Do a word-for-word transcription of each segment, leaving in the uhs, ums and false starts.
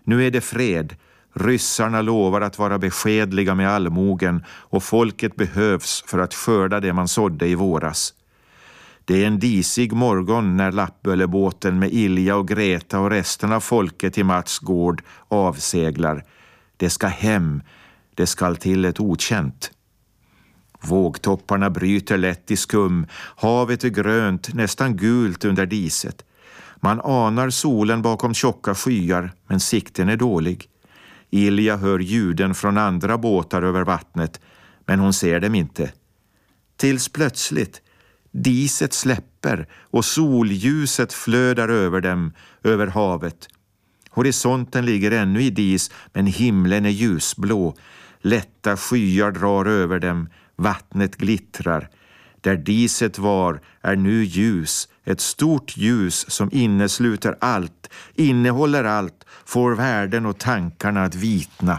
Nu är det fred. Ryssarna lovar att vara beskedliga med allmogen och folket behövs för att skörda det man sådde i våras. Det är en disig morgon när Lappböllebåten med Ilja och Greta och resten av folket i Mats gård avseglar. Det ska hem, det skall till ett okänt. Vågtopparna bryter lätt i skum, havet är grönt, nästan gult under diset. Man anar solen bakom tjocka skyar, men sikten är dålig. Ilja hör ljuden från andra båtar över vattnet, men hon ser dem inte. Tills plötsligt, diset släpper och solljuset flödar över dem, över havet. Horisonten ligger ännu i dis, men himlen är ljusblå. Lätta skyar drar över dem, vattnet glittrar. Där diset var är nu ljus, ett stort ljus som innesluter allt, innehåller allt, får världen och tankarna att vitna.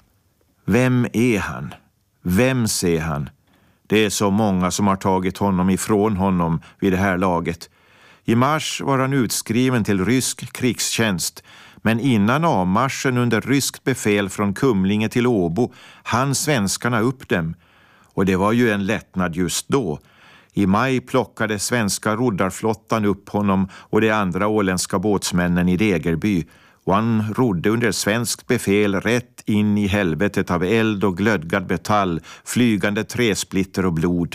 Vem är han? Vem ser han? Det är så många som har tagit honom ifrån honom vid det här laget. I mars var han utskriven till rysk krigstjänst, men innan avmarschen under ryskt befäl från Kumlinge till Åbo hann svenskarna upp dem. Och det var ju en lättnad just då. I maj plockade svenska roddarflottan upp honom och de andra åländska båtsmännen i Degerby, och han rodde under svenskt befäl rätt in i helvetet av eld och glödgad metall, flygande träsplitter och blod.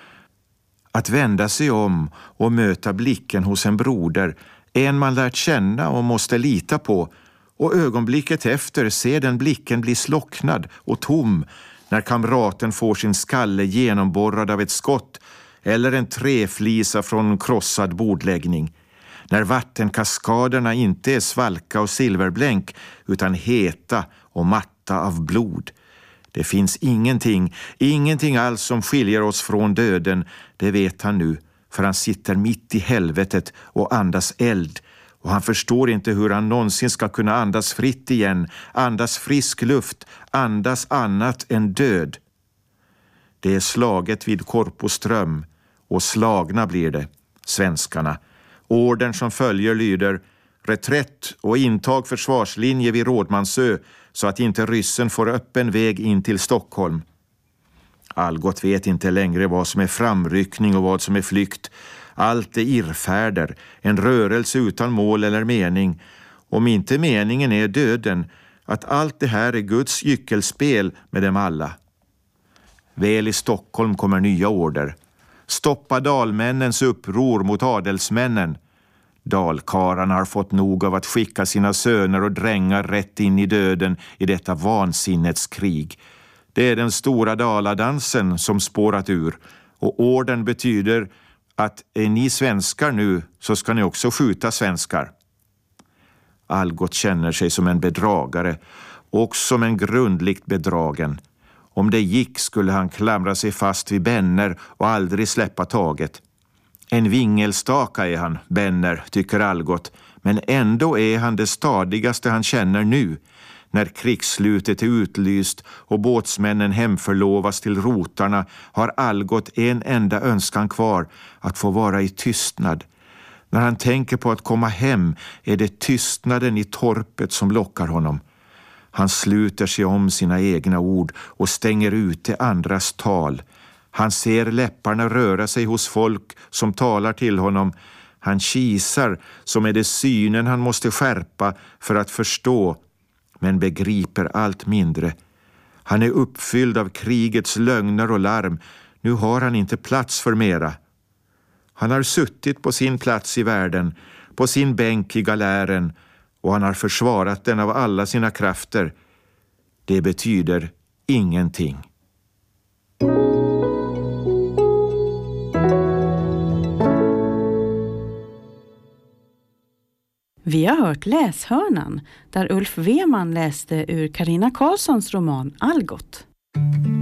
Att vända sig om och möta blicken hos en broder, en man lärt känna och måste lita på, och ögonblicket efter ser den blicken bli slocknad och tom när kamraten får sin skalle genomborrad av ett skott eller en träflisa från krossad bordläggning. När vattenkaskaderna inte är svalka och silverblänk utan heta och matta av blod. Det finns ingenting, ingenting alls som skiljer oss från döden, det vet han nu, för han sitter mitt i helvetet och andas eld. Och han förstår inte hur han någonsin ska kunna andas fritt igen, andas frisk luft, andas annat än död. Det är slaget vid Korpoström, och slagna blir det, svenskarna. Ordern som följer lyder: reträtt och intag försvarslinje vid Rådmansö så att inte ryssen får öppen väg in till Stockholm. Algot vet inte längre vad som är framryckning och vad som är flykt. Allt är irrfärder, en rörelse utan mål eller mening. Om inte meningen är döden, att allt det här är Guds gyckelspel med dem alla. Väl i Stockholm kommer nya order. Stoppa dalmännens uppror mot adelsmännen. Dalkararna har fått nog av att skicka sina söner och drängar rätt in i döden i detta vansinnets krig. Det är den stora daladansen som spårat ur, och orden betyder att är ni svenskar nu så ska ni också skjuta svenskar. Algot känner sig som en bedragare och som en grundligt bedragen. Om det gick skulle han klamra sig fast vid Benner och aldrig släppa taget. En vingelstaka är han, Benner, tycker Algot, men ändå är han det stadigaste han känner nu, när krigsslutet är utlyst och båtsmännen hemförlovas till rotarna, har Algot en enda önskan kvar, att få vara i tystnad. När han tänker på att komma hem är det tystnaden i torpet som lockar honom. Han sluter sig om sina egna ord och stänger ute andras tal. Han ser läpparna röra sig hos folk som talar till honom. Han kisar som är det synen han måste skärpa för att förstå, men begriper allt mindre. Han är uppfylld av krigets lögner och larm. Nu har han inte plats för mera. Han har suttit på sin plats i världen, på sin bänk i galären, och han har försvarat den av alla sina krafter. Det betyder ingenting. Vi har hört Läshörnan, där Ulf Weman läste ur Carina Karlssons roman Algot.